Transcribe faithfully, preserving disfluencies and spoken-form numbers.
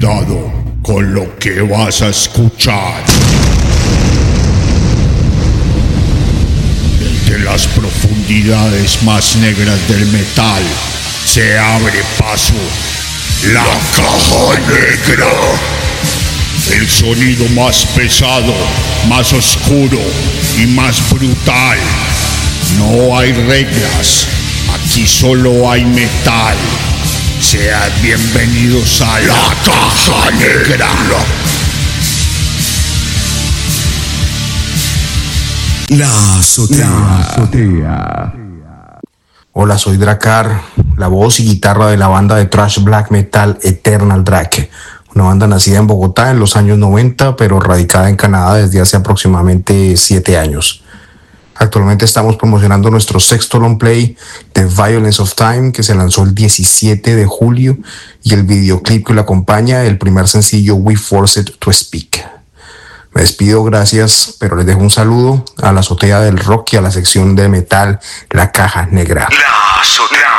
Cuidado con lo que vas a escuchar. Desde las profundidades más negras del metal se abre paso la caja negra. El sonido más pesado, más oscuro y más brutal. No hay reglas, aquí solo hay metal. Sean bienvenidos a la caja negra. La azotea. La azotea. Hola, soy Drakkar, la voz y guitarra de la banda de thrash black metal Eternal Drake, una banda nacida en Bogotá en los años noventa, pero radicada en Canadá desde hace aproximadamente siete años. Actualmente estamos promocionando nuestro sexto long play, The Violence of Time, que se lanzó el diecisiete de julio, y el videoclip que lo acompaña, el primer sencillo We Forced to Speak. Me despido, gracias, pero les dejo un saludo a la azotea del rock y a la sección de metal, la caja negra. La azotea.